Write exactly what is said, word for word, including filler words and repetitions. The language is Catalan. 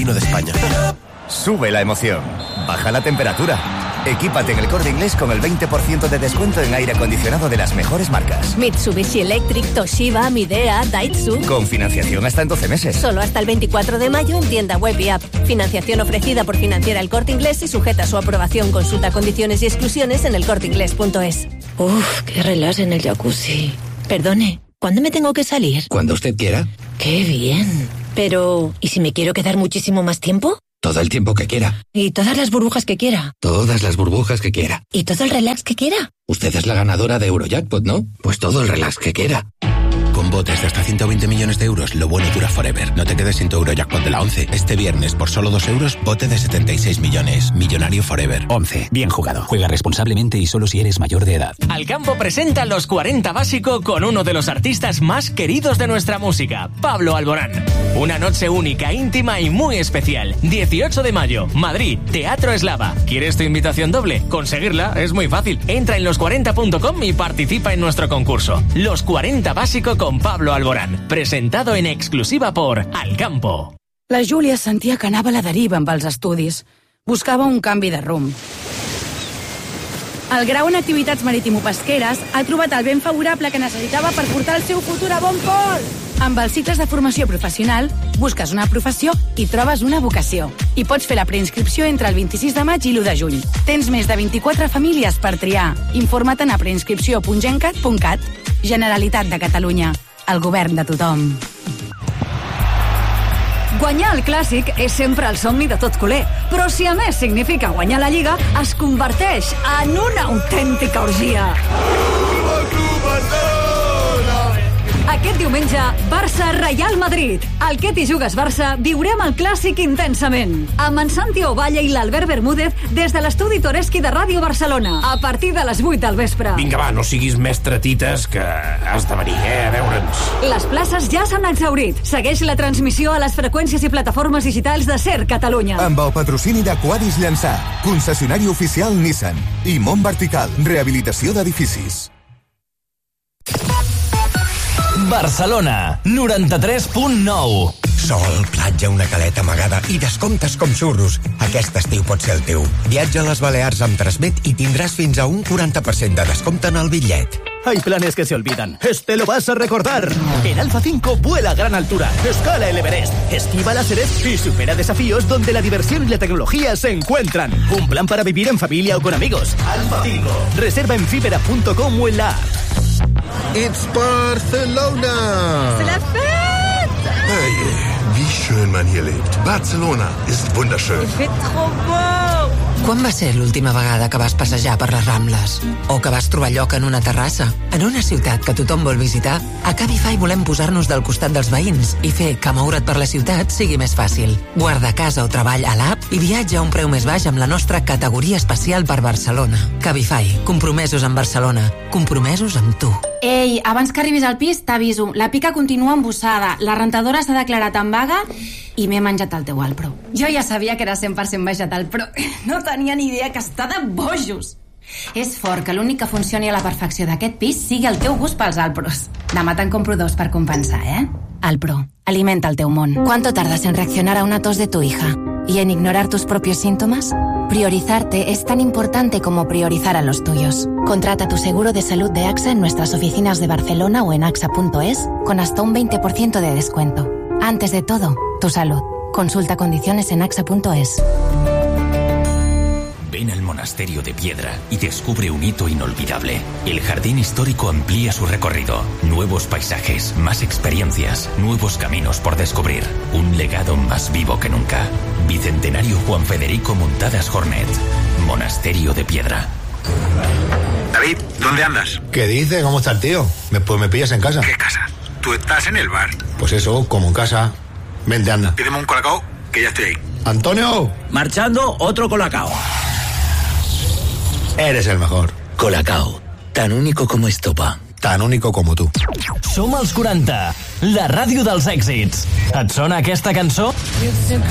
fino de España. Sube la emoción, baja la temperatura. Equípate en El Corte Inglés con el veinte por ciento de descuento en aire acondicionado de las mejores marcas. Mitsubishi Electric, Toshiba, Midea, Daitsu. Con financiación hasta en doce meses. Solo hasta el veinticuatro de mayo en tienda web y app. Financiación ofrecida por Financiera El Corte Inglés y sujeta a su aprobación. Consulta condiciones y exclusiones en el corte inglés punto es. Uf, qué relax en el jacuzzi. Perdone, ¿cuándo me tengo que salir? Cuando usted quiera. Qué bien. Pero, ¿y si me quiero quedar muchísimo más tiempo? Todo el tiempo que quiera. ¿Y todas las burbujas que quiera? Todas las burbujas que quiera. ¿Y todo el relax que quiera? Usted es la ganadora de Eurojackpot, ¿no? Pues todo el relax que quiera. Con botes de hasta ciento veinte millones de euros, lo bueno dura forever. No te quedes sin tu Eurojackpot de la once. Este viernes, por solo dos euros, bote de setenta y seis millones. Millonario forever. once. Bien jugado. Juega responsablemente y solo si eres mayor de edad. Alcampo presenta Los cuarenta Básico con uno de los artistas más queridos de nuestra música, Pablo Alborán. Una noche única, íntima y muy especial. dieciocho de mayo, Madrid, Teatro Eslava. ¿Quieres tu invitación doble? Conseguirla es muy fácil. Entra en los cuarenta punto com y participa en nuestro concurso. Los cuarenta Básico con Pablo Alborán, presentado en exclusiva por Alcampo. La Júlia sentia que anava a la deriva amb els estudis. Buscava un canvi de rumb. El grau en activitats marítimo-pesqueres ha trobat el vent favorable que necessitava per portar el seu futur a bon port. Amb els cicles de formació professional, busques una professió i trobes una vocació. I pots fer la preinscripció entre el vint-i-sis de maig i l'u de juny. Tens més de vint-i-quatre famílies per triar. Informa't a preinscripció punt gencat punt cat. Generalitat de Catalunya. El govern de tothom. Guanyar el Clàssic és sempre el somni de tot culer, però si a més significa guanyar la Lliga, es converteix en una autèntica orgia. Aquest diumenge, Barça-Real Madrid. Al Que t'hi jugues Barça viurem el Clàssic intensament. Amb en Santi Ovalle i l'Albert Bermúdez des de l'estudi Toreski de Ràdio Barcelona. A partir de les vuit del vespre. Vinga, va, no siguis mestre tites, que has de venir, eh, a veure'ns. Les places ja s'han exhaurit. Segueix la transmissió a les freqüències i plataformes digitals de Ser Catalunya. Amb el patrocini de Quadis Llançà, concessionari oficial Nissan i Mont Vertical, rehabilitació d'edificis. Barcelona, noranta-tres punt nou. Sol, platja, una caleta amagada i descomptes com xurros. Aquest estiu pot ser el teu. Viatja a les Balears amb Transmet i tindràs fins a un quaranta per cent de descompte en el bitllet. Hay planes que se olvidan. Este lo vas a recordar. En Alfa cinco vuela a gran altura. Escala el Everest. Esquiva láseres y supera desafíos donde la diversión y la tecnología se encuentran. Un plan para vivir en familia o con amigos. Alfa cinco. Reserva en fibera punto com o en la app. It's Barcelona! C'est la fête! Hey, wie schön man hier lebt. Barcelona ist wunderschön. Il fait trop beau! Quan va ser l'última vegada que vas passejar per les Rambles? O que vas trobar lloc en una terrassa? En una ciutat que tothom vol visitar, a Cabify volem posar-nos del costat dels veïns i fer que moure't per la ciutat sigui més fàcil. Guarda casa o treball a l'app i viatja a un preu més baix amb la nostra categoria especial per Barcelona. Cabify, compromesos amb Barcelona, compromesos amb tu. Ei, abans que arribis al pis, t'aviso. La pica continua embussada, la rentadora s'ha declarat en vaga i m'he menjat el teu Alpro. Jo ja sabia que era cent per cent vegetal, però no tenia ni idea que està de bojos. És fort que l'únic que funcioni a la perfecció d'aquest pis sigui el teu gust pels Alpros. Demà te'n compro dos per compensar, eh? Alpro, alimenta el teu món. ¿Cuánto tardas en reaccionar a una tos de tu hija? ¿Y en ignorar tus propios síntomas? Priorizarte es tan importante como priorizar a los tuyos. Contrata tu seguro de salud de AXA en nuestras oficinas de Barcelona o en axa punto es con hasta un veinte por ciento de descuento. Antes de todo, tu salud. Consulta condiciones en axa punto es. Ven al Monasterio de Piedra y descubre un hito inolvidable. El jardín histórico amplía su recorrido. Nuevos paisajes, más experiencias, nuevos caminos por descubrir. Un legado más vivo que nunca. Bicentenario Juan Federico Muntadas Jornet. Monasterio de Piedra. David, ¿dónde andas? ¿Qué dice? ¿Cómo está el tío? Me, pues me pillas en casa. ¿Qué casa? Tú estás en el bar. Pues eso, como en casa. Vente, anda. Pídeme un colacao, que ya estoy ahí. ¡Antonio! Marchando, otro colacao. Eres el mejor. Colacao, tan único como estopa. Tan único como tú. Som els quaranta, la ràdio dels èxits. Et sona aquesta cançó?